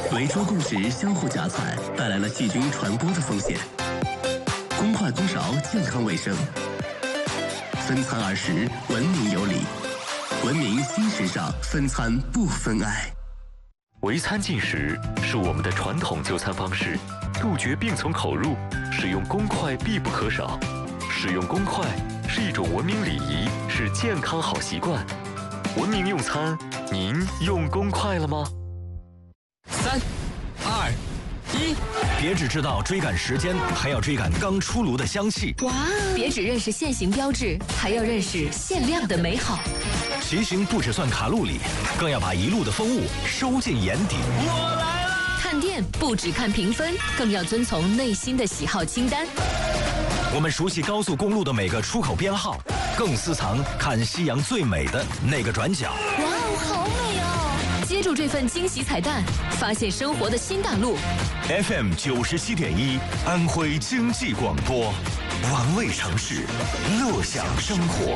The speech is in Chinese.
围桌共食相互夹菜，带来了细菌传播的风险。公筷公勺，健康卫生。分餐20，文明有礼。文明新时尚，分餐不分爱。 围餐进食是我们的传统就餐方式，杜绝病从口入，使用公筷必不可少。使用公筷是一种文明礼仪，是健康好习惯。文明用餐，您用公筷了吗 ？3、2、1，别只知道追赶时间，还要追赶刚出炉的香气。 哇！别只认识现行标志，还要认识限量的美好。 骑行不只算卡路里，更要把一路的风物收进眼底。 我来了！看店不只看评分，更要遵从内心的喜好清单。 我们熟悉高速公路的每个出口编号，更私藏看夕阳最美的那个转角。 哇哦，好美哦！接住这份惊喜彩蛋，发现生活的新大陆。 FM 97.1，安徽经济广播，玩味城市，乐享生活。